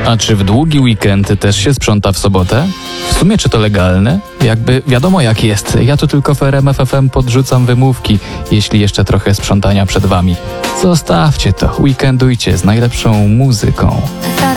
A czy w długi weekend też się sprząta w sobotę? W sumie czy to legalne? Jakby wiadomo jak jest. Ja tu tylko w RMF FM podrzucam wymówki, jeśli jeszcze trochę sprzątania przed wami. Zostawcie to, weekendujcie z najlepszą muzyką.